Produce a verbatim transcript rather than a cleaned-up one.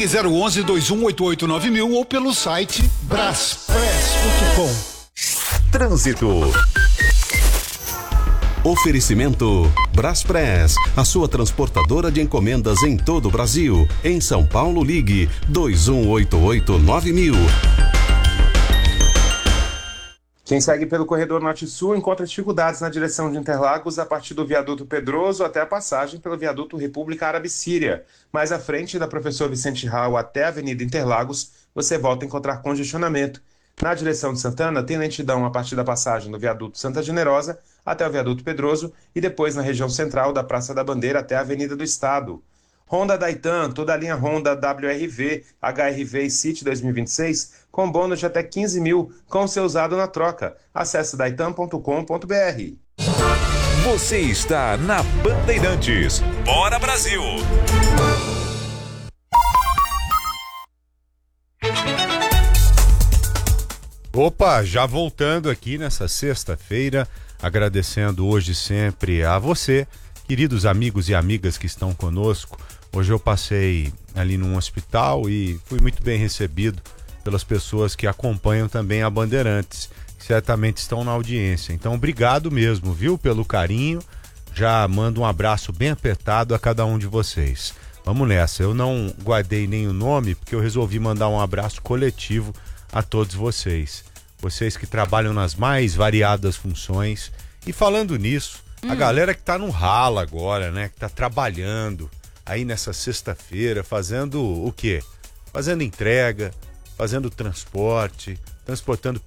Ligue zero onze, dois um oito oito, nove mil ou pelo site braspress ponto com. Trânsito. Oferecimento Braspress, a sua transportadora de encomendas em todo o Brasil. Em São Paulo, ligue dois um oito oito, nove mil. Quem segue pelo corredor norte-sul encontra dificuldades na direção de Interlagos a partir do viaduto Pedroso até a passagem pelo viaduto República Árabe Síria. Mais à frente da Professor Vicente Raul até a Avenida Interlagos, você volta a encontrar congestionamento. Na direção de Santana, tem lentidão a partir da passagem do viaduto Santa Generosa até o viaduto Pedroso e depois na região central da Praça da Bandeira até a Avenida do Estado. Honda Daitan, toda a linha Honda W R V, H R V e City dois mil e vinte e seis com bônus de até quinze mil com seu usado na troca. Acesse daitan ponto com ponto br. Você está na Bandeirantes. Bora Brasil! Opa, já voltando aqui nessa sexta-feira, agradecendo hoje sempre a você, queridos amigos e amigas que estão conosco. Hoje eu passei ali num hospital e fui muito bem recebido pelas pessoas que acompanham também a Bandeirantes, que certamente estão na audiência. Então, obrigado mesmo, viu, pelo carinho. Já mando um abraço bem apertado a cada um de vocês. Vamos nessa, eu não guardei nem o nome, porque eu resolvi mandar um abraço coletivo a todos vocês. Vocês que trabalham nas mais variadas funções. E falando nisso, hum. a galera que tá no rala agora, né? Que tá trabalhando aí nessa sexta-feira, fazendo o quê? Fazendo entrega, fazendo transporte, transportando